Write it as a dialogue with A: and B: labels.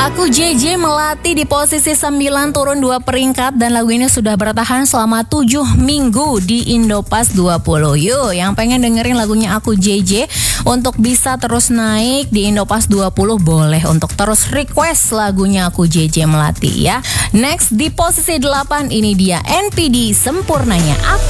A: Aku JJ Melati di posisi 9 turun 2 peringkat dan lagu ini sudah bertahan selama 7 minggu di Indopas 20. Yuk, yang pengen dengerin lagunya Aku JJ untuk bisa terus naik di Indopas 20 boleh untuk terus request lagunya Aku JJ Melati ya. Next di posisi 8 ini dia NPD Sempurnanya Aku.